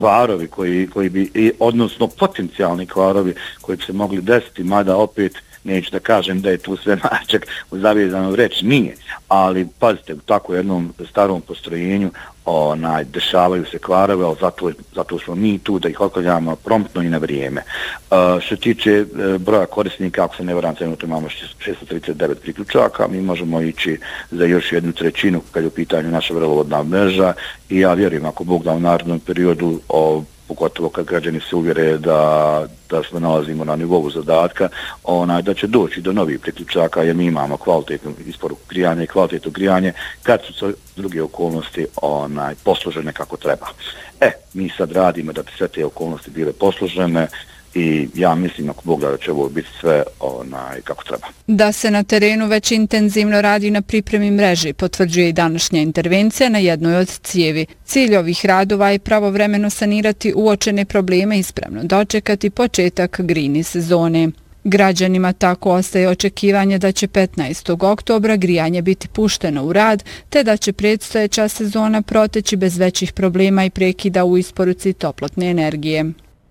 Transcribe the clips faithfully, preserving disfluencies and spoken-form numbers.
kvarovi koji, koji bi, odnosno potencijalni kvarovi koji bi se mogli desiti, mada opet neću da kažem da je tu sve mačak u zavijezanom reći, nije, ali pazite, u tako jednom starom postrojenju onaj, dešavaju se kvarove, ali zato, zato smo mi tu da ih otklanjamo promptno i na vrijeme. Uh, što tiče uh, broja korisnika, ako se ne varam, trenutno imamo šesto trideset devet priključaka, mi možemo ići za još jednu trećinu kad je u pitanju naša vrelovodna mreža i ja vjerujem, ako Bog da u narednom periodu o, pogotovo kad građani se uvjere da, da se nalazimo na nivou zadatka, onaj, da će doći do novih priključaka jer mi imamo kvalitetnu isporuku grijanja i kvalitetno grijanje kad su se druge okolnosti onaj, posložene kako treba. E, mi sad radimo da bi sve te okolnosti bile posložene i ja mislim ako Bog da će ovo biti sve onaj, kako treba. Da se na terenu već intenzivno radi na pripremi mreži, potvrđuje i današnja intervencija na jednoj od cijevi. Cilj ovih radova je pravovremeno sanirati uočene probleme i spremno dočekati početak grijne sezone. Građanima tako ostaje očekivanje da će petnaestog oktobra grijanje biti pušteno u rad, te da će predstojeća sezona proteći bez većih problema i prekida u isporuci toplotne energije.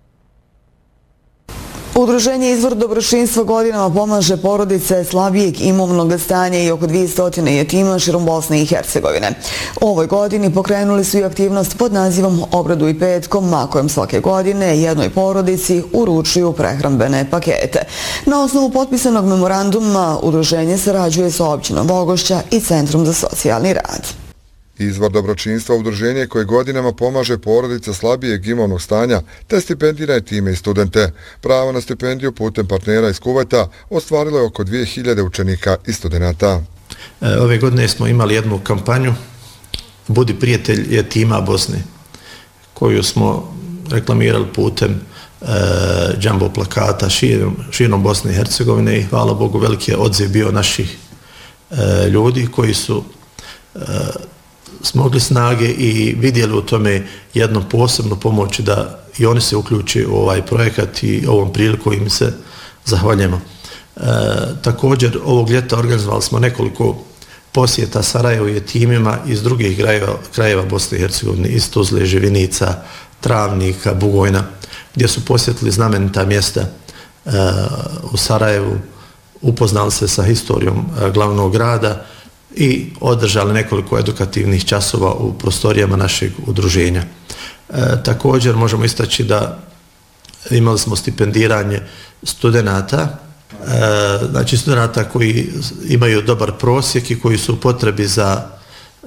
Udruženje Izvor dobročinstva godinama pomaže porodice slabijeg imovnog stanja i oko dvjesto jetima širom Bosne i Hercegovine. U ovoj godini pokrenuli su i aktivnost pod nazivom Obraduj petkom, a kojem svake godine jednoj porodici uručuju prehrambene pakete. Na osnovu potpisanog memoranduma udruženje sarađuje sa općinom Vogošća i Centrom za socijalni rad. Izvor dobročinstva udruženje koje godinama pomaže porodice slabijeg imovnog stanja te stipendira time i studente. Pravo na stipendiju putem partnera iz Kuvajta ostvarilo je oko dvije hiljade učenika i studenata. Ove godine smo imali jednu kampanju Budi prijatelj jetima Bosne, koju smo reklamirali putem e, džambo plakata širom, širom Bosne i Hercegovine i hvala Bogu veliki je odziv bio naših e, ljudi koji su e, smogli snage i vidjeli u tome jednu posebnu pomoć da i oni se uključi u ovaj projekat i ovom priliku im se zahvaljujemo. E, također ovog ljeta organizovali smo nekoliko posjeta Sarajevu i jetimima iz drugih krajeva, krajeva Bosne i Hercegovine, iz Tuzle, Živinica, Travnika, Bugojna, gdje su posjetili znamenita mjesta e, u Sarajevu, upoznali se sa historijom e, glavnog grada i održali nekoliko edukativnih časova u prostorijama našeg udruženja. E, također možemo istaći da imali smo stipendiranje studenata, e, znači studenata koji imaju dobar prosjek i koji su u potrebi za e,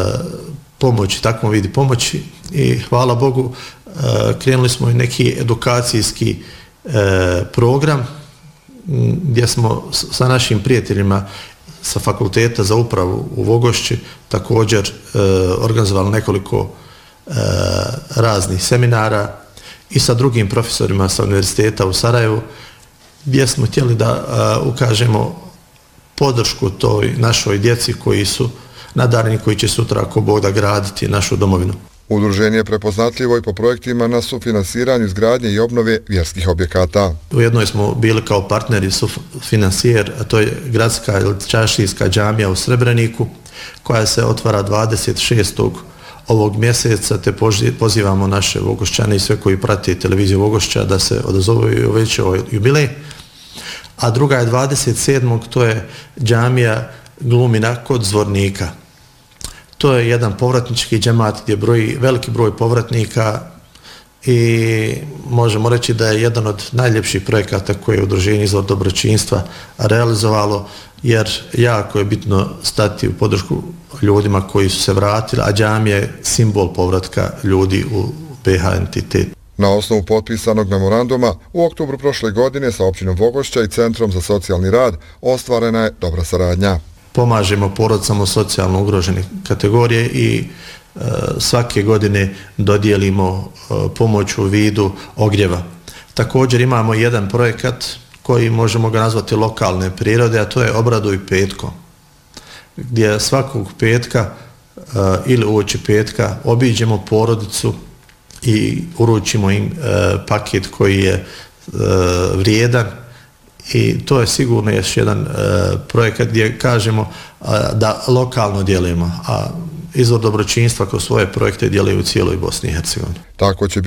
pomoć, takvom vidi pomoći i hvala Bogu e, krenuli smo i neki edukacijski e, program gdje smo sa našim prijateljima sa fakulteta za upravu u Vogošći također e, organizovali nekoliko e, raznih seminara i sa drugim profesorima sa univerziteta u Sarajevu gdje smo htjeli da e, ukažemo podršku toj našoj djeci koji su nadareni, koji će sutra ako Bog da graditi našu domovinu. Udruženje je prepoznatljivo i po projektima na sufinansiranju izgradnje i obnove vjerskih objekata. U jednoj smo bili kao partneri sufinansijer, a to je gradska ili čaršijska džamija u Srebreniku, koja se otvara dvadeset šestog ovog mjeseca, te pozivamo naše Vogošćane i sve koji prate televiziju Vogošća da se odazovu i uveće ovaj jubilej. A druga je dvadeset sedmog to je džamija Glumina kod Zvornika. To je jedan povratnički džemat gdje broji veliki broj povratnika i možemo reći da je jedan od najljepših projekata koje je udruženje Izvor dobročinstva realizovalo, jer jako je bitno stati u podršku ljudima koji su se vratili, a džamija je simbol povratka ljudi u be ha entitet. Na osnovu potpisanog memoranduma u oktobru prošle godine sa općinom Vogošća i Centrom za socijalni rad ostvarena je dobra saradnja. Pomažemo porodicama socijalno ugrožene kategorije i e, svake godine dodijelimo e, pomoć u vidu ogrijeva. Također imamo jedan projekat koji možemo ga nazvati lokalne prirode, a to je Obraduj petkom, gdje svakog petka e, ili uoči petka obiđemo porodicu i uručimo im e, paket koji je e, vrijedan. I to je sigurno još jedan e, projekat gdje kažemo a, da lokalno djelujemo, a Izvor dobročinstva kroz svoje projekte djeluju u cijeloj Bosni i Hercegovini. Tako će